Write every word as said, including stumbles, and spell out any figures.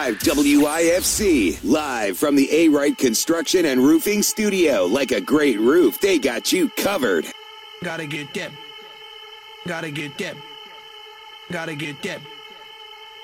W I F C, live from the A-Wright Construction and Roofing Studio. Like a great roof, they got you covered. Gotta get that. Gotta get that. Gotta get that.